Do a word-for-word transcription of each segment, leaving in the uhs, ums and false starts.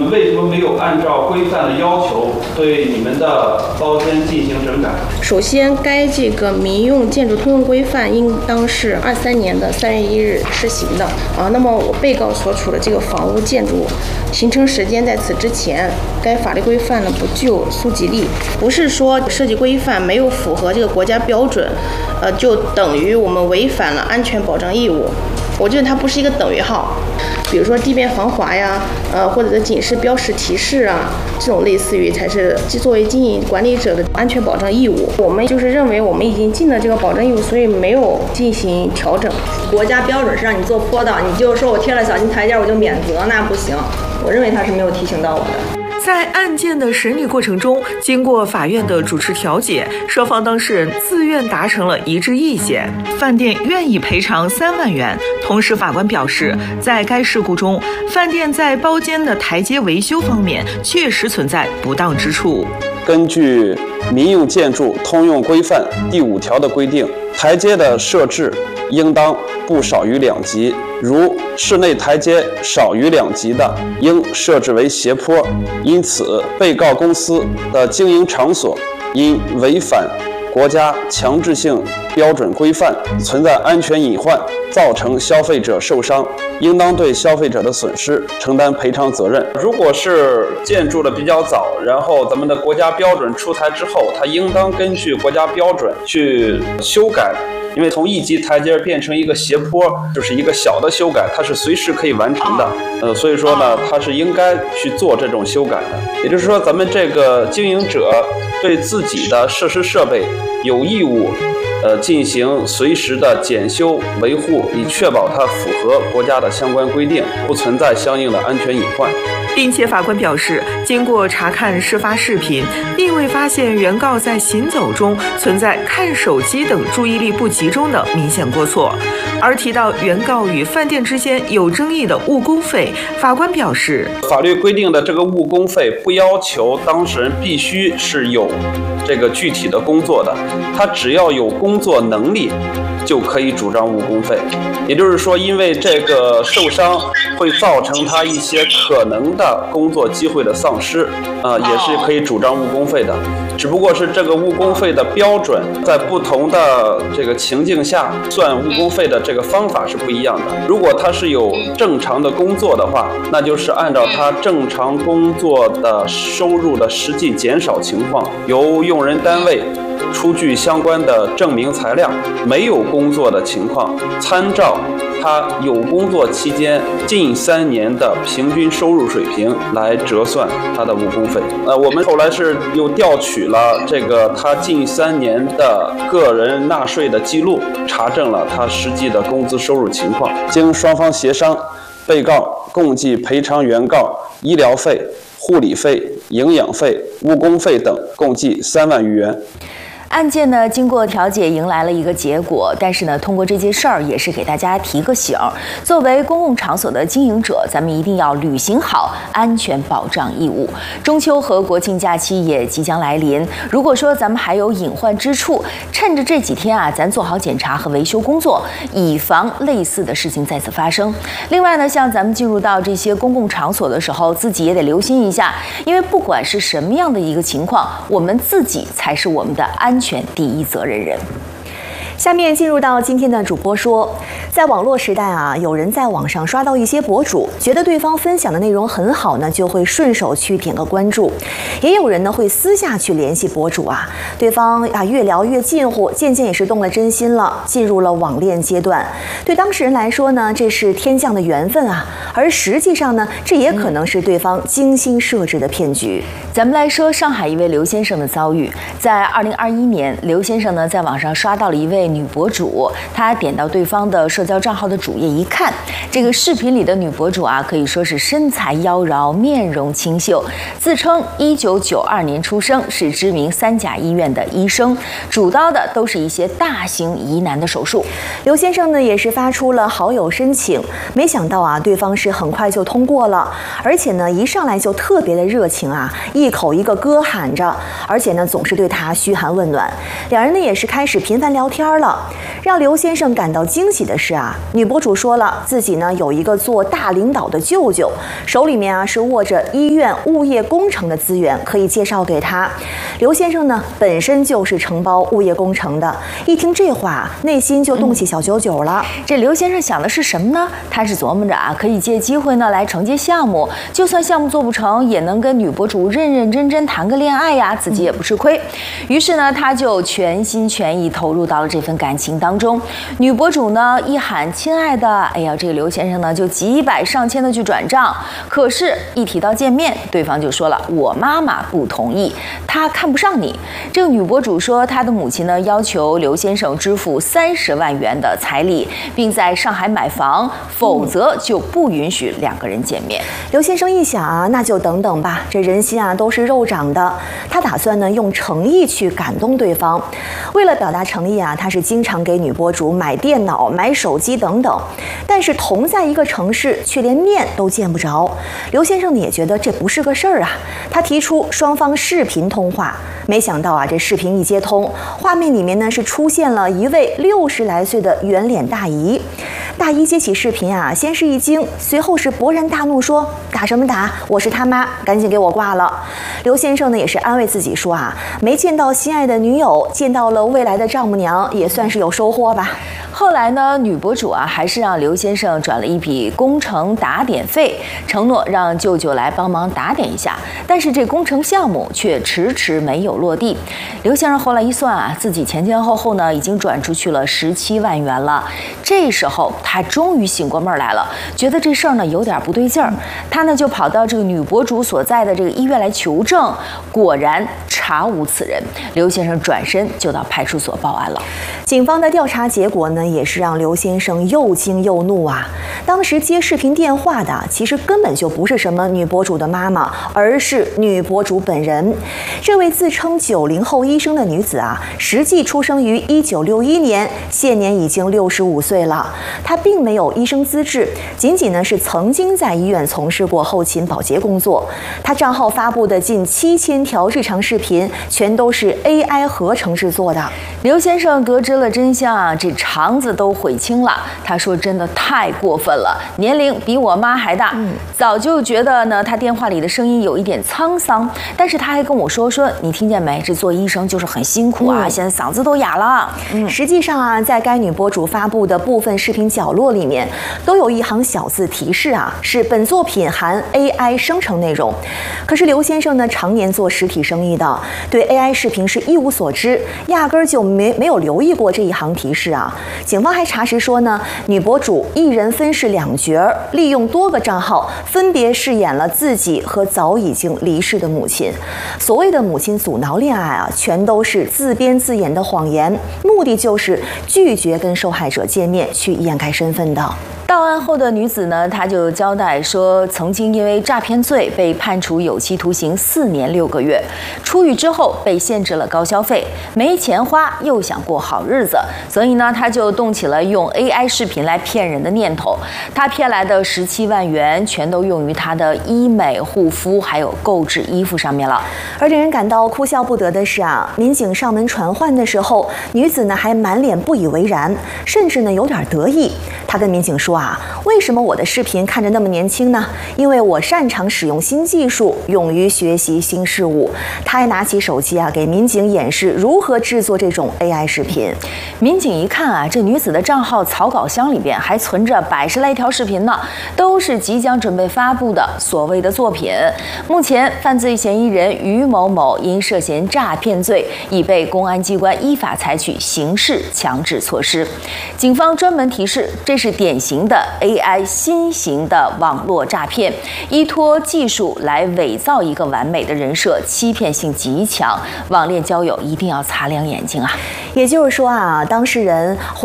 们为什么没有按照规范的要求对你们的包间进行整改？ 首先，该这个民用建筑通用规范应当是二三年的三月一日施行的啊。那么我被告所处的这个房屋建筑形成时间在此之前，该法律规范呢不具有溯及力，不是说设计规范没有符合这个国家标准，呃，就等于我们违反了安全保障义务。我觉得它不是一个等于号，比如说地面防滑呀，呃，或者是警示标识提示啊，这种类似于才是作为经营管理者的安全保障义务。我们就是认为我们已经尽了这个保障义务，所以没有进行调整。 国家标准是让你做坡道，你就说我贴了小型台阶我就免责，那不行。我认为他是没有提醒到我的。 在案件的审理过程中，经过法院的主持调解，双方当事人自愿达成了一致意见，饭店愿意赔偿三万元。同时，法官表示，在该事故中，饭店在包间的台阶维修方面确实存在不当之处。 根据《民用建筑通用规范》第五条的规定，台阶的设置应当不少于两级，如室内台阶少于两级的，应设置为斜坡。因此，被告公司的经营场所因违反国家强制性标准规范，存在安全隐患，造成消费者受伤，应当对消费者的损失承担赔偿责任。 如果是建筑的比较早，然后咱们的国家标准出台之后，它应当根据国家标准去修改。因为从一级台阶变成一个斜坡，就是一个小的修改，它是随时可以完成的。呃，所以说呢，它是应该去做这种修改的。也就是说，咱们这个经营者对自己的设施设备有义务，呃，进行随时的检修维护，以确保它符合国家的相关规定，不存在相应的安全隐患。 并且法官表示，经过查看事发视频，并未发现原告在行走中存在看手机等注意力不集中的明显过错。而提到原告与饭店之间有争议的误工费，法官表示， 法律规定的这个误工费不要求当事人必须是有这个具体的工作的，他只要有工作能力就可以主张误工费。也就是说，因为这个受伤会造成他一些可能的工作机会的丧失，啊、呃，也是可以主张误工费的。只不过是这个误工费的标准在不同的这个情境下算误工费的这个方法是不一样的。如果他是有正常的工作的话，那就是按照他正常工作的收入的实际减少情况，由用人单位出具相关的证明材料。没有工作的情况，参照他有工作期间近三年的平均收入水平来折算他的误工费。呃，我们后来是又调取了这个他近三年的个人纳税的记录，查证了他实际的工资收入情况。 经双方协商，被告共计赔偿原告医疗费、护理费、营养费、误工费等共计三万余元。 案件呢，经过调解迎来了一个结果，但是呢，通过这件事儿也是给大家提个醒儿。作为公共场所的经营者，咱们一定要履行好安全保障义务。中秋和国庆假期也即将来临，如果说咱们还有隐患之处，趁着这几天啊，咱做好检查和维修工作，以防类似的事情再次发生。另外呢，像咱们进入到这些公共场所的时候，自己也得留心一下，因为不管是什么样的一个情况，我们自己才是我们的安全安全第一责任人。 下面进入到今天的主播说，在网络时代啊，有人在网上刷到一些博主，觉得对方分享的内容很好呢，就会顺手去点个关注；也有人呢会私下去联系博主啊，对方啊越聊越近乎，渐渐也是动了真心了，进入了网恋阶段。对当事人来说呢，这是天降的缘分啊，而实际上呢，这也可能是对方精心设置的骗局。 咱们来说上海一位刘先生的遭遇，在二零二一年，刘先生呢在网上刷到了一位女博主，他点到对方的社交账号的主页一看，这个视频里的女博主啊，可以说是身材妖娆，面容清秀，自称一九九二年出生，是知名三甲医院的医生，主刀的都是一些大型疑难的手术。 刘先生呢也是发出了好友申请，没想到啊，对方是很快就通过了，而且呢一上来就特别的热情啊，一口一个哥喊着，而且呢总是对他嘘寒问暖。两人呢也是开始频繁聊天， 天了。让刘先生感到惊喜的是啊，女博主说了自己呢有一个做大领导的舅舅，手里面啊是握着医院物业工程的资源，可以介绍给他。刘先生呢本身就是承包物业工程的，一听这话，内心就动起小九九了。 嗯、这刘先生想的是什么呢？他是琢磨着啊，可以借机会呢来承接项目，就算项目做不成，也能跟女博主认认真真谈个恋爱呀，自己也不吃亏。于是呢，他就全心全意投入到了这份感情当中。女博主呢一喊亲爱的，哎呀，这个刘先生呢就几百上千的去转账。可是，一提到见面，对方就说了：“我妈妈不同意，她看不上你。”这个女博主说，她的母亲呢要求刘先生支付三十万元的彩礼，并在上海买房，否则就不允许两个人见面。 刘先生一想啊，那就等等吧，这人心啊都是肉长的。他打算呢用诚意去感动对方。为了表达诚意啊，他是经常给女博主买电脑、买手机等等。但是同在一个城市，却连面都见不着。刘先生呢也觉得这不是个事儿啊，他提出双方视频通话。没想到啊，这视频一接通，画面里面呢是出现了一位六十来岁的圆脸大姨。大姨接起视频啊，先是一惊，随后是勃然大怒，说：“打什么打？我是他妈，赶紧给我挂了。”刘先生呢也是安慰自己说啊，没见到心爱的女友，见到了未来的丈母娘，也算是有收获吧。 后来呢，女博主啊还是让刘先生转了一笔工程打点费，承诺让舅舅来帮忙打点一下。但是这工程项目却迟迟没有落地。刘先生后来一算啊，自己前前后后呢已经转出去了十七万元了。这时候他终于醒过味儿来了，觉得这事儿呢有点不对劲儿。他呢就跑到这个女博主所在的这个医院来求证，果然查无此人。刘先生转身就到派出所报案了。 警方的调查结果呢，也是让刘先生又惊又怒啊！当时接视频电话的，其实根本就不是什么女博主的妈妈，而是女博主本人。这位自称九零后医生的女子啊，实际出生于一九六一年，现年已经六十五岁了。她并没有医生资质，仅仅呢是曾经在医院从事过后勤保洁工作。她账号发布的近七千条日常视频，全都是 A I 合成制作的。 刘先生得知了真相啊，这肠子都悔青了。他说：“真的太过分了，年龄比我妈还大。嗯，早就觉得呢，他电话里的声音有一点沧桑。但是他还跟我说说，你听见没？这做医生就是很辛苦啊，嗯、现在嗓子都哑了。 嗯，实际上啊，在该女博主发布的部分视频角落里面，都有一行小字提示啊，是本作品含 A I 生成内容。可是刘先生呢，常年做实体生意的，对 A I 视频是一无所知，压根儿就没没有留意过这一行提示啊。警方还查实说呢，女博主一人分饰两角，利用多个账号分别饰演了自己和早已经离世的母亲。所谓的母亲阻挠恋爱啊，全都是自编自演的谎言，目的就是拒绝跟受害者见面，去掩盖身份的。 到案后的女子呢，她就交代说，曾经因为诈骗罪被判处有期徒刑四年六个月，出狱之后被限制了高消费，没钱花，又想过好日子，所以呢，她就动起了用 A I 视频来骗人的念头。她骗来的十七万元，全都用于她的医美、护肤还有购置衣服上面了。 而令人感到哭笑不得的是啊，民警上门传唤的时候，女子呢还满脸不以为然，甚至呢有点得意。她跟民警说啊，为什么我的视频看着那么年轻呢？因为我擅长使用新技术，勇于学习新事物。她还拿起手机啊，给民警演示如何制作这种 A I 视频。 民警一看啊，这女子的账号草稿箱里边还存着百十来条视频呢，都是即将准备发布的所谓的作品。目前，犯罪嫌疑人于某某因涉嫌诈骗罪，已被公安机关依法采取刑事强制措施。警方专门提示，这是典型的 A I 新型的网络诈骗，依托技术来伪造一个完美的人设，欺骗性极强。网恋交友一定要擦亮眼睛啊！ 也就是说啊，当事人浑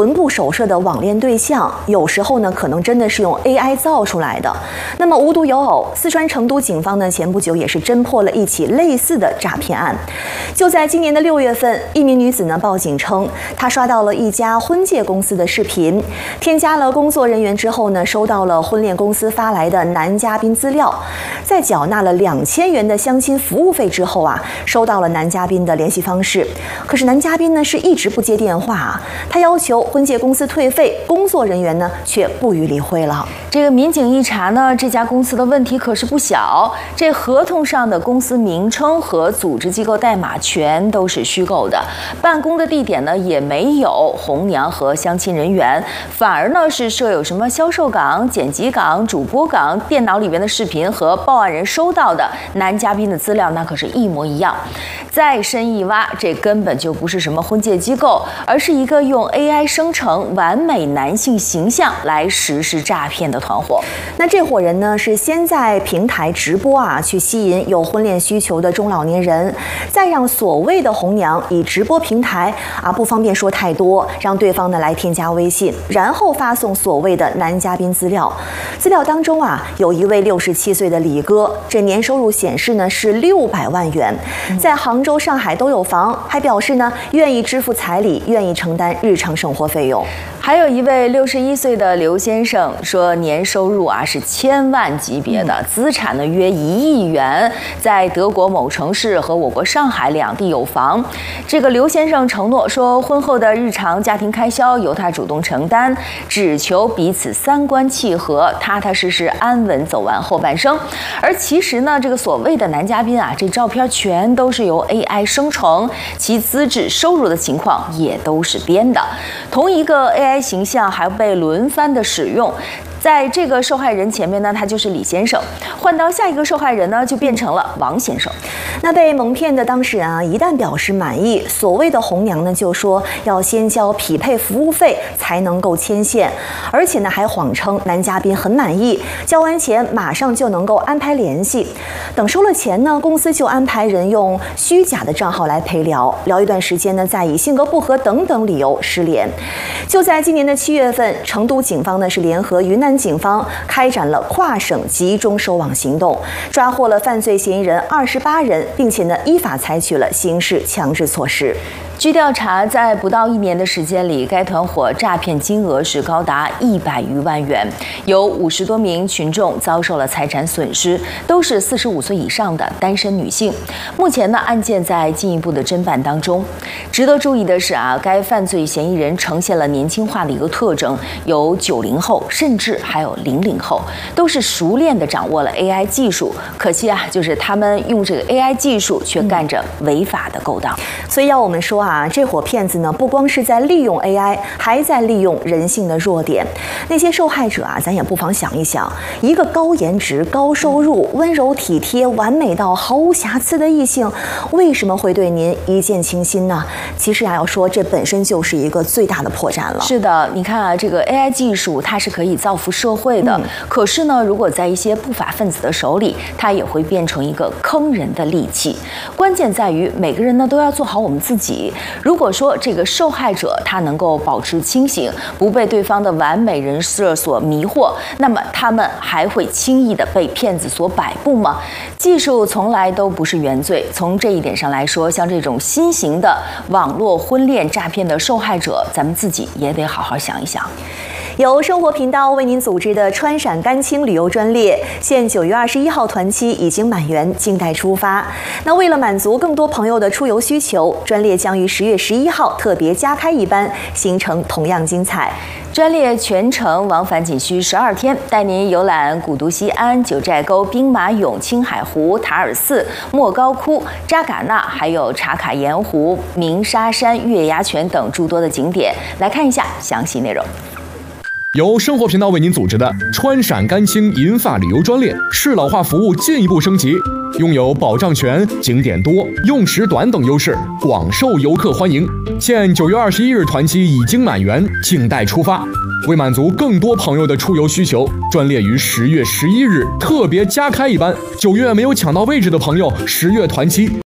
魂不守舍的网恋对象，有时候呢可能真的是用 A I 造出来的。那么无独有偶，四川成都警方呢前不久也是侦破了一起类似的诈骗案。就在今年的六月份，一名女子呢报警称，她刷到了一家婚介公司的视频，添加了工作人员之后呢，收到了婚恋公司发来的男嘉宾资料，在缴纳了两千元的相亲服务费之后啊，收到了男嘉宾的联系方式。可是男嘉宾呢是一直不接电话啊，他要求婚介公司退费，工作人员呢却不予理会了。 这个民警一查呢，这家公司的问题可是不小，这合同上的公司名称和组织机构代码全都是虚构的，办公的地点呢也没有红娘和相亲人员，反而呢是设有什么销售岗、剪辑岗、主播岗，电脑里边的视频和报案人收到的男嘉宾的资料那可是一模一样。再深一挖，这根本就不是什么婚介机构，而是一个用 A I 生成完美男性形象来实施诈骗的团伙。 那这伙人呢是先在平台直播啊，去吸引有婚恋需求的中老年人，再让所谓的红娘以直播平台啊，不方便说太多，让对方呢来添加微信，然后发送所谓的男嘉宾资料。资料当中啊，有一位六十七岁的李哥，这年收入显示呢是六百万元，在杭州、上海都有房，还表示呢愿意支付彩礼，愿意承担日常生活费用。 还有一位六十一岁的刘先生说，年收入啊是千万级别的，资产呢约一亿元，在德国某城市和我国上海两地有房。这个刘先生承诺说，婚后的日常家庭开销由他主动承担，只求彼此三观契合，踏踏实实安稳走完后半生。而其实呢，这个所谓的男嘉宾啊，这照片全都是由 A I 生成，其资质、收入的情况也都是编的。同一个 A I 形象还被轮番的使用。在这个受害人前面呢，他就是李先生；换到下一个受害人呢，就变成了王先生。 那被蒙骗的当事人啊，一旦表示满意，所谓的红娘呢就说要先交匹配服务费才能够牵线，而且呢还谎称男嘉宾很满意，交完钱马上就能够安排联系。等收了钱呢，公司就安排人用虚假的账号来陪聊，聊一段时间呢，再以性格不合等等理由失联。就在今年的七月份，成都警方呢是联合云南警方开展了跨省集中收网行动，抓获了犯罪嫌疑人二十八人，并且呢依法采取了刑事强制措施。 据调查，在不到一年的时间里，该团伙诈骗金额是高达一百余万元，有五十多名群众遭受了财产损失，都是四十五岁以上的单身女性。目前呢，案件在进一步的侦办当中。值得注意的是啊，该犯罪嫌疑人呈现了年轻化的一个特征，有九零后，甚至还有零零后，都是熟练的掌握了 A I 技术。可惜啊，就是他们用这个 A I 技术，却干着违法的勾当。 所以要我们说啊。啊，这伙骗子呢，不光是在利用 A I， 还在利用人性的弱点。那些受害者啊，咱也不妨想一想，一个高颜值、高收入、温柔体贴、完美到毫无瑕疵的异性，为什么会对您一见倾心呢？其实啊，要说这本身就是一个最大的破绽了。 是的，你看啊，这个 A I 技术它是可以造福社会的，嗯、可是呢，如果在一些不法分子的手里，它也会变成一个坑人的利器。关键在于每个人呢都要做好我们自己。如果说这个受害者他能够保持清醒，不被对方的完美人设所迷惑，那么他们还会轻易的被骗子所摆布吗？技术从来都不是原罪。从这一点上来说，像这种新型的网络婚恋诈骗的受害者，咱们自己也得好好想一想。 由生活频道为您组织的川陕甘青旅游专列，现九月二十一号团期已经满员，静待出发。那为了满足更多朋友的出游需求，专列将于十月十一号特别加开一班，行程同样精彩。 专列全程往返仅需十二天，带您游览古都西安、九寨沟、兵马俑、青海湖、塔尔寺、莫高窟、扎尕那，还有茶卡盐湖、鸣沙山、月牙泉等诸多的景点。来看一下详细内容。 由生活频道为您组织的川陕甘青银发旅游专列，适老化服务进一步升级，拥有保障全、景点多、用时短等优势，广受游客欢迎。现九月二十一日团期已经满员，静待出发。为满足更多朋友的出游需求，专列于十月十一日特别加开一班。九月没有抢到位置的朋友，十月团期